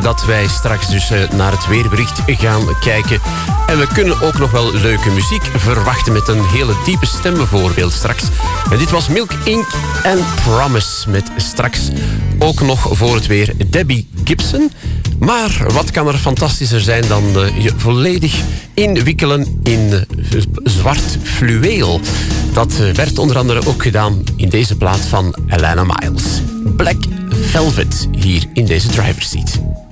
dat wij straks dus naar het weerbericht gaan kijken. En we kunnen ook nog wel leuke muziek verwachten met een hele diepe stem bijvoorbeeld straks. En dit was Milk Inc. en Promise met straks ook nog voor het weer Debbie Gibson. Maar wat kan er fantastischer zijn dan je volledig inwikkelen in zwart fluweel. Dat werd onder andere ook gedaan in deze plaat van Alana Miles. Black Velvet hier in deze driver's seat.